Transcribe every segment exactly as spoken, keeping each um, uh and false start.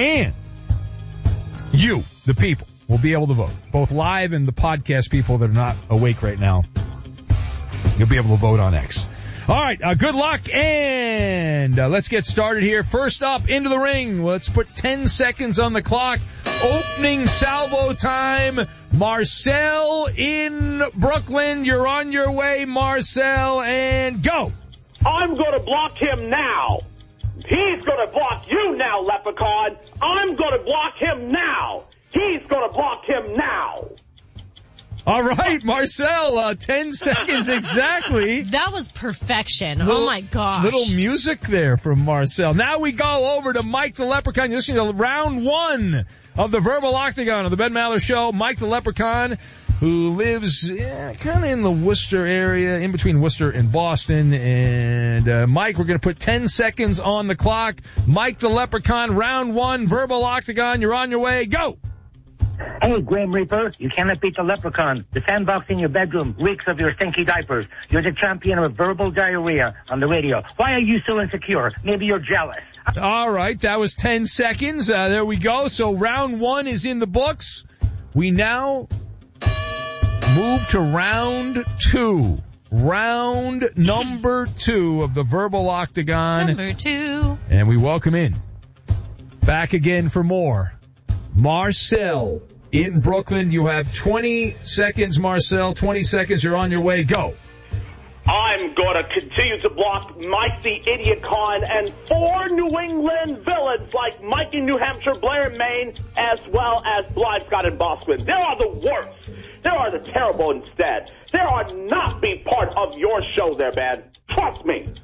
And you, the people, will be able to vote. Both live and the podcast people that are not awake right now. You'll be able to vote on X. All right, uh, good luck, and uh, let's get started here. First up, into the ring. Let's put ten seconds on the clock. Opening salvo time. Marcel in Brooklyn. You're on your way, Marcel, and go. I'm going to block him now. He's going to block you now, Leprechaun. I'm going to block him now. He's going to block him now. All right, Marcel, uh, ten seconds exactly. That was perfection. Little, oh, my gosh. Little music there from Marcel. Now we go over to Mike the Leprechaun. You're listening to round one of the Verbal Octagon of the Ben Maller Show. Mike the Leprechaun, who lives yeah, kind of in the Worcester area, in between Worcester and Boston. And uh, Mike, we're going to put ten seconds on the clock. Mike the Leprechaun, round one, Verbal Octagon. You're on your way. Go. Hey, Grim Reaper, you cannot beat the Leprechaun. The sandbox in your bedroom reeks of your stinky diapers. You're the champion of verbal diarrhea on the radio. Why are you so insecure? Maybe you're jealous. All right, that was ten seconds. Uh, there we go. So round one is in the books. We now move to round two. Round number two of the Verbal Octagon. Number two. And we welcome in, back again for more, Marcel in Brooklyn. You have twenty seconds, Marcel. twenty seconds. You're on your way. Go. I'm going to continue to block Mike the Idiot Con and four New England villains like Mike in New Hampshire, Blair in Maine, as well as Blythe Scott in Boston. There are the worst. There are the terrible instead. There are not be part of your show there, man. Trust me.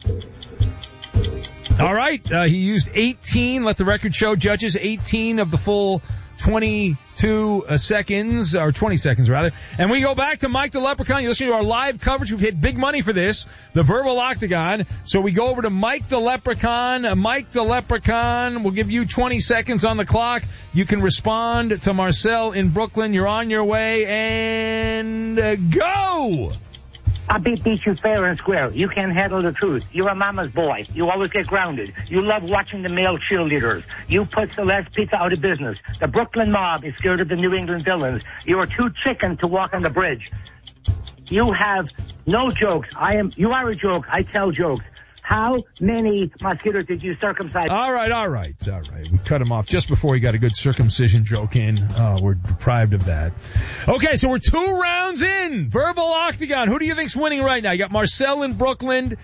All right. Uh, he used eighteen. Let the record show, judges, eighteen of the full twenty-two uh, seconds, or twenty seconds rather. And we go back to Mike the Leprechaun. You're listening to our live coverage. We've hit big money for this, the Verbal Octagon. So we go over to Mike the Leprechaun. Uh, Mike the Leprechaun, we'll give you twenty seconds on the clock. You can respond to Marcel in Brooklyn. You're on your way, and uh, go! I beat, beat you fair and square. You can't handle the truth. You're a mama's boy. You always get grounded. You love watching the male cheerleaders. You put Celeste Pizza out of business. The Brooklyn mob is scared of the New England villains. You are too chicken to walk on the bridge. You have no jokes. I am. You are a joke. I tell jokes. How many mosquitoes did you circumcise? All right, all right, all right. We cut him off just before he got a good circumcision joke in. Oh, we're deprived of that. Okay, so we're two rounds in. Verbal Octagon. Who do you think's winning right now? You got Marcel in Brooklyn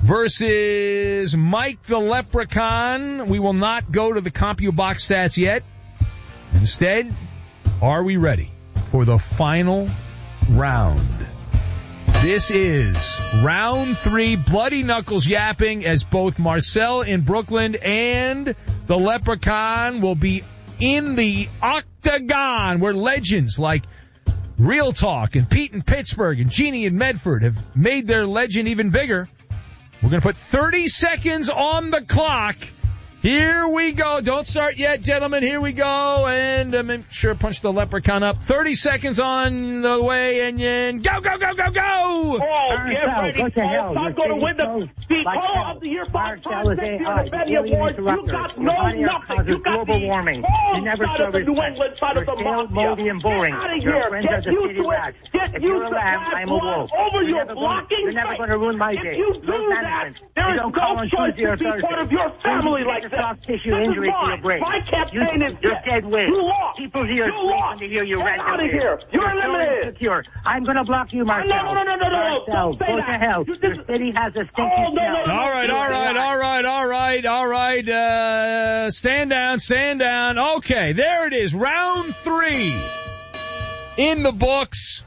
versus Mike the Leprechaun. We will not go to the CompuBox stats yet. Instead, are we ready for the final round? This is round three, bloody knuckles yapping, as both Marcel in Brooklyn and the Leprechaun will be in the Octagon, where legends like Real Talk and Pete in Pittsburgh and Jeannie in Medford have made their legend even bigger. We're going to put thirty seconds on the clock. Here we go. Don't start yet, gentlemen. Here we go. And uh, make sure punch the Leprechaun up. thirty seconds on the way, and then go, go, go, go, go! Oh, get ready, folks. I'm going to win the, the Call of the Year five times next year the Betty Awards. You got no nothing. You got global warming. You never side of the New England side of the mafia. Moldy and boring. Get out of here. Get used to it. Get used to bad blood over your blocking. You're never going to ruin my day. If you do that, there is no choice to be part of your family like this. Soft tissue injury to your brain. My campaign is you're dead weight. You lost. People here you lost. to hear you Get out of here. You're, you're eliminated. Insecure. I'm going to block you, Marcel. No, no, no, no, no, no. Don't say Go that. to hell. You Your city has a stinky oh, no, no, smell. no, All right, all right, all right, all right, all right. Uh, stand down, stand down. Okay, there it is. Round three in the books.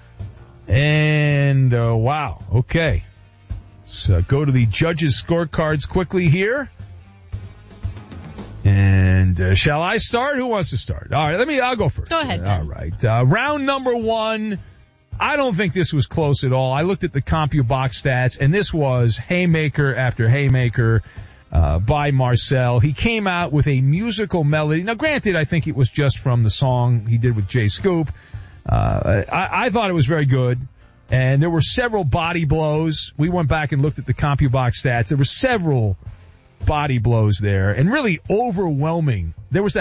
And, uh, wow, okay. Let's uh, go to the judges' scorecards quickly here. And uh, shall I start? Who wants to start? All right, let me, I'll go first. Go ahead. All right. Uh, round number one. I don't think this was close at all. I looked at the CompuBox stats, and this was haymaker after haymaker uh, by Marcel. He came out with a musical melody. Now, granted, I think it was just from the song he did with Jay Scoop. Uh, I, I thought it was very good. And there were several body blows. We went back and looked at the CompuBox stats. There were several body blows there, and really overwhelming. There was that